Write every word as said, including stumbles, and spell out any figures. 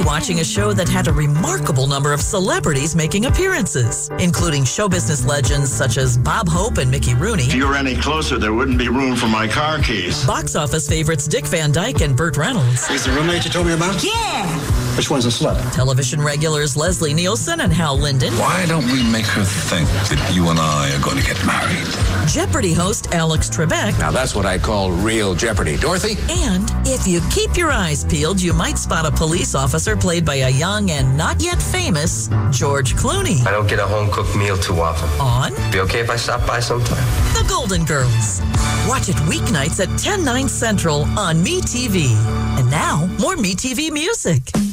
watching a show that had a remarkable number of celebrities making appearances, including show business legends such as Bob Hope and Mickey Rooney. If you were any closer, there wouldn't be room for my car keys. Box office favorites Dick Van Dyke and Burt Reynolds. He's the roommate you told me about? Yeah! Which one's a slut? Television regulars Leslie Nielsen and Hal Linden. Why don't we make her think that you and I are going to get married? Jeopardy host Alex Trebek. Now that's what I call real Jeopardy. Dorothy? And if you keep your eyes peeled, you might spot a police officer played by a young and not yet famous George Clooney. I don't get a home-cooked meal too often. On Be okay if I stop by sometime? The Golden Girls. Watch it weeknights at ten, nine Central on MeTV. And now, more MeTV music.